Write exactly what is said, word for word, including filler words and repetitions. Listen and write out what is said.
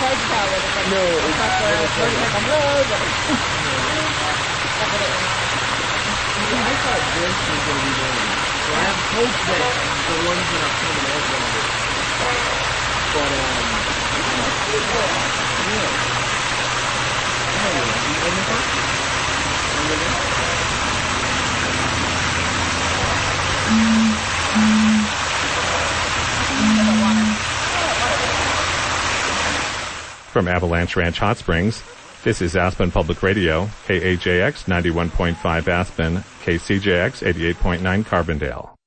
charge tower. No, it's Tapos, like, ang road. I thought this was going to be one. So I have hope that the ones that are coming out are going to be. But, um, yeah. Oh, yeah. You in the car? You in there? From Avalanche Ranch Hot Springs, this is Aspen Public Radio, K A J X ninety-one point five Aspen, K C J X eighty-eight point nine Carbondale.